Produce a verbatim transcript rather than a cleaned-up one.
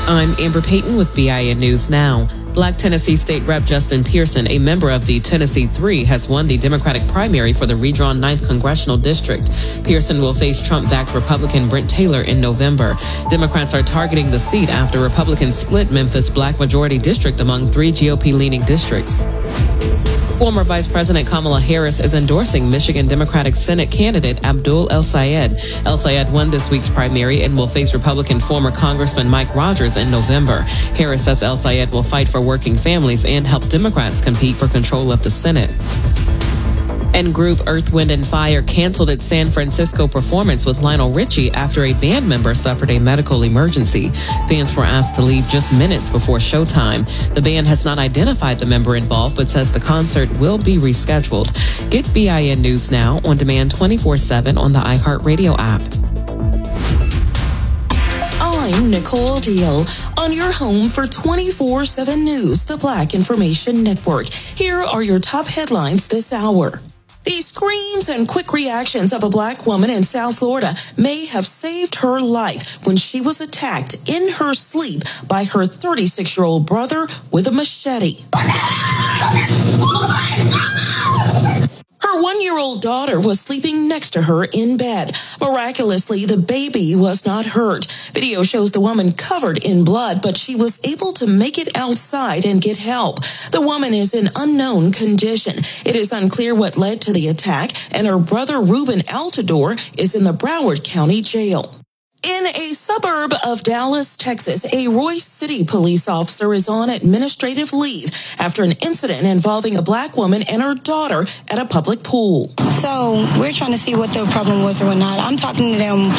I'm Amber Payton with B I N News Now. Black Tennessee State Rep Justin Pearson, a member of the Tennessee Three, has won the Democratic primary for the redrawn ninth Congressional District. Pearson will face Trump-backed Republican Brent Taylor in November. Democrats are targeting the seat after Republicans split Memphis' black majority district among three G O P-leaning districts. Former Vice President Kamala Harris is endorsing Michigan Democratic Senate candidate Abdul El-Sayed. El-Sayed won this week's primary and will face Republican former Congressman Mike Rogers in November. Harris says El-Sayed will fight for working families and help Democrats compete for control of the Senate. And group Earth, Wind and Fire canceled its San Francisco performance with Lionel Richie after a band member suffered a medical emergency. Fans were asked to leave just minutes before showtime. The band has not identified the member involved, but says the concert will be rescheduled. Get B I N News Now on demand twenty-four seven on the iHeartRadio app. I'm Nicole Deal on your home for twenty-four seven News, the Black Information Network. Here are your top headlines this hour. The screams and quick reactions of a black woman in South Florida may have saved her life when she was attacked in her sleep by her thirty-six-year-old brother with a machete. Her one-year-old daughter was sleeping next to her in bed. Miraculously, the baby was not hurt. Video shows the woman covered in blood, but she was able to make it outside and get help. The woman is in unknown condition. It is unclear what led to the attack, and her brother Ruben Altador is in the Broward County Jail. In a suburb of Dallas, Texas, a Royce City police officer is on administrative leave after an incident involving a black woman and her daughter at a public pool. So we're trying to see what the problem was or not. I'm talking to them